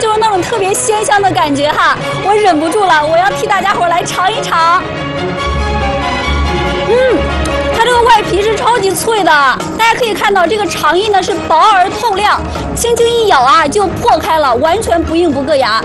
就是那种特别鲜香的感觉哈，我忍不住了，我要替大家伙来尝一尝。它这个外皮是超级脆的，大家可以看到这个肠衣呢是薄而透亮，轻轻一咬啊就破开了，完全不硬不硌牙。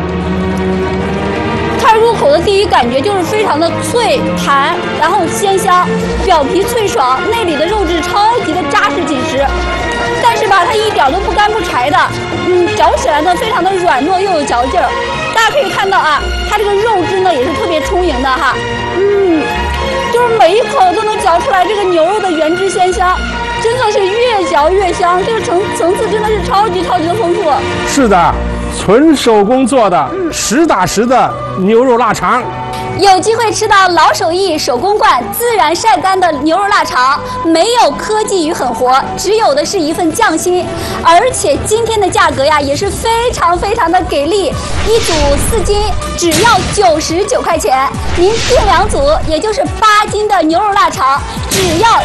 它入口的第一感觉就是非常的脆弹，然后鲜香，表皮脆爽，内里的肉质超级的扎实紧实。但是吧，它一点都不干不柴的，嚼起来呢非常的软糯又有嚼劲儿。大家可以看到啊，它这个肉质呢也是特别充盈的哈，就是每一口都能嚼出来这个牛肉的原汁鲜香，真的是越嚼越香，这个层次真的是超级的丰富。 是的，纯手工做的，实打实的牛肉腊肠。 有机会吃到老手艺手工灌自然晒干的牛肉腊肠，没有科技与狠活，只有的是一份匠心。而且今天的价格呀也是非常的给力，一组4斤只要99块钱，您订2组也就是8斤的牛肉腊肠只要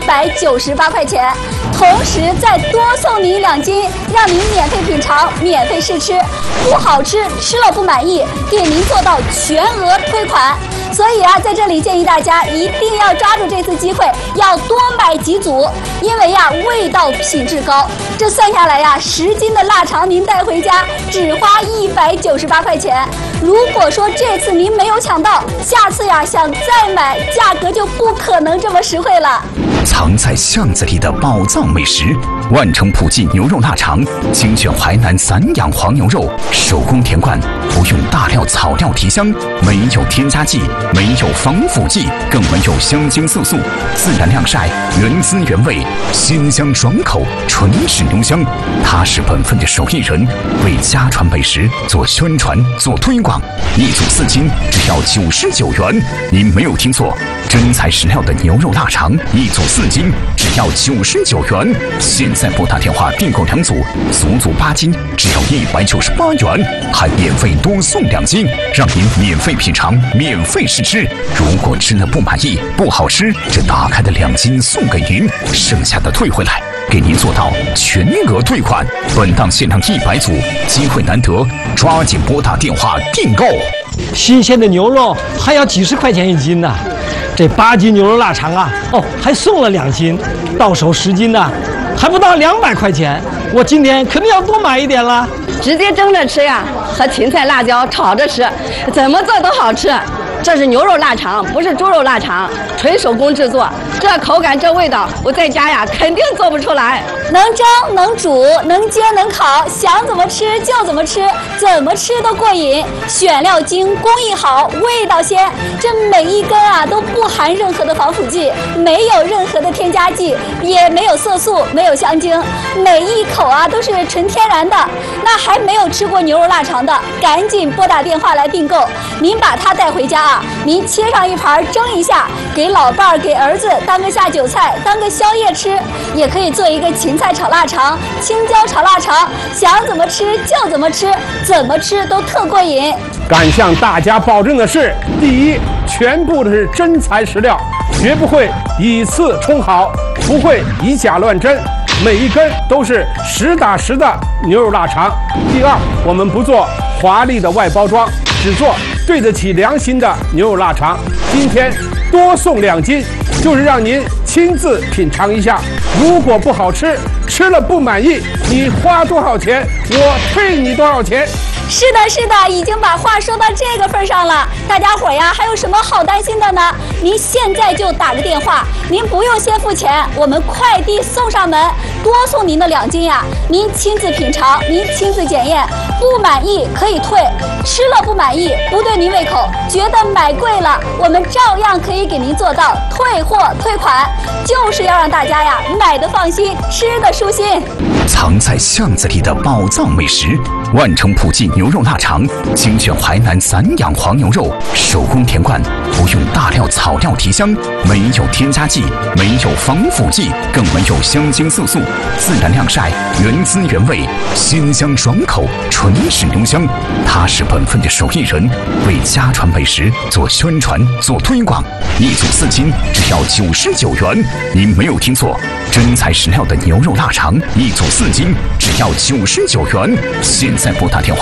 198块钱，同时再多送您2斤，让您免费品尝免费试吃，不好吃吃了不满意给您做到全额退款。所以啊，在这里建议大家一定要抓住这次机会，要多买几组，因为呀味道品质高。这算下来呀，10斤的腊肠您带回家只花198块钱。如果说这次您没有抢到，下次呀想再买，价格就不可能这么实惠了。 藏在巷子里的宝藏美食，万城普记牛肉腊肠，精选淮南散养黄牛肉，手工填灌，不用大料草料提香，没有添加剂，没有防腐剂，更没有香精色素，自然晾晒，原汁原味，鲜香爽口，纯是牛香。他是本分的手艺人，为家传美食做宣传做推广，一组4斤只要99元，您没有听错，真材实料的牛肉腊肠，一组4斤只要99元。现在拨打电话订购2组，足足8斤只要198元，还免费多送2斤，让您免费品尝免费试吃。如果吃了不满意不好吃，这打开的2斤送给您，剩下的退回来，给您做到全额退款。本档限量100组，机会难得，抓紧拨打电话订购。 新鲜的牛肉还要几十块钱1斤呢，这8斤牛肉腊肠啊，还送了2斤，到手10斤呢，还不到200块钱。我今天肯定要多买一点了。 直接蒸着吃呀，和芹菜、辣椒炒着吃，怎么做都好吃。这是牛肉腊肠，不是猪肉腊肠，纯手工制作，这口感这味道，我在家呀肯定做不出来。 能蒸能煮能煎能烤，想怎么吃就怎么吃，怎么吃都过瘾。选料精，工艺好，味道鲜，这每一根啊都不含任何的防腐剂，没有任何的添加剂，也没有色素，没有香精，每一口啊都是纯天然的。那还没有吃过牛肉腊肠的，赶紧拨打电话来订购。您把它带回家啊，您切上一盘蒸一下，给老伴儿给儿子当个下酒菜，当个宵夜吃，也可以做一个芹菜炒腊肠、青椒炒腊肠，想怎么吃就怎么吃，怎么吃都特过瘾。 敢向大家保证的是，第一，全部的是真材实料，绝不会以次充好，不会以假乱真，每一根都是实打实的牛肉腊肠。第二，我们不做华丽的外包装，只做对得起良心的牛肉腊肠。今天多送2斤，就是让您亲自品尝一下。如果不好吃，吃了不满意，你花多少钱，我退你多少钱。 是的，已经把话说到这个份上了。大家伙呀，还有什么好担心的呢？您现在就打个电话，您不用先付钱，我们快递送上门，多送您的2斤呀。您亲自品尝，您亲自检验，不满意可以退，吃了不满意不对您胃口，觉得买贵了，我们照样可以给您做到退货退款，就是要让大家呀买的放心，吃的舒心。 藏在巷子里的宝藏美食，万城普记牛肉腊肠，精选淮南散养黄牛肉，手工填灌，不用大料草料提香，没有添加剂，没有防腐剂，更没有香精色素，自然晾晒，原汁原味，鲜香爽口，纯是牛香。他是本分的手艺人，为家传美食做宣传做推广，一组4斤只要99元，您没有听错，真材实料的牛肉腊肠，一组4斤只要99元。现在拨打电话